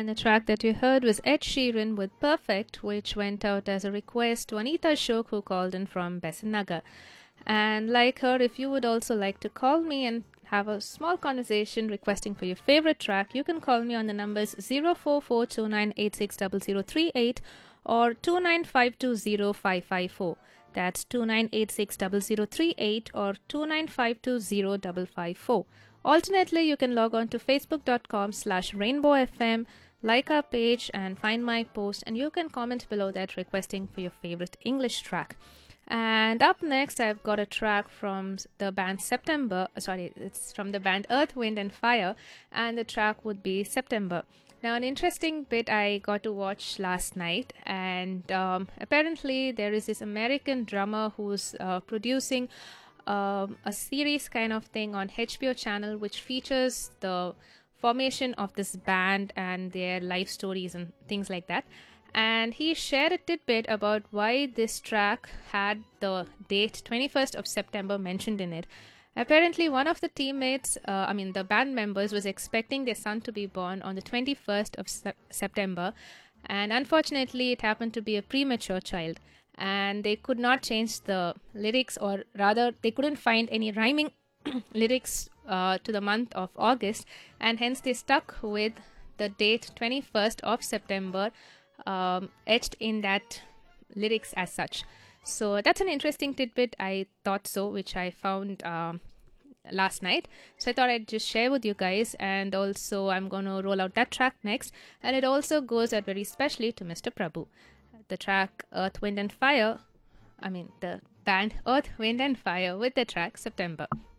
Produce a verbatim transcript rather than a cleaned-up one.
And the track that you heard was Ed Sheeran with Perfect, which went out as a request to Anita Ashok, who called in from Besant Nagar. And like her, if you would also like to call me and have a small conversation requesting for your favorite track, you can call me on the numbers zero four four two nine eight six zero zero three eight or two nine five two zero five five four. That's two nine eight six zero zero three eight or two nine five two zero five five four. Alternately, you can log on to facebook.com slash rainbowfm, like our page and find my post, and you can comment below that requesting for your favorite English track. And up next, I've got a track from the band September. Sorry, it's from the band Earth, Wind and Fire, and the track would be September. Now, an interesting bit I got to watch last night, and um, apparently there is this American drummer who's uh, producing um, a series kind of thing on H B O channel, which features the formation of this band and their life stories and things like that. And he shared a tidbit about why this track had the date twenty-first of September mentioned in it. Apparently, one of the teammates, uh, I mean the band members, was expecting their son to be born on the twenty-first of se- September, and unfortunately it happened to be a premature child, and they could not change the lyrics, or rather they couldn't find any rhyming lyrics uh, to the month of August, and hence they stuck with the date twenty-first of September um, etched in that lyrics as such. So that's an interesting tidbit, I thought so, which I found um, last night. So I thought I'd just share with you guys, and also I'm going to roll out that track next, and it also goes out very specially to Mister Prabhu. The track Earth, Wind and Fire, I mean the band Earth, Wind and Fire with the track September.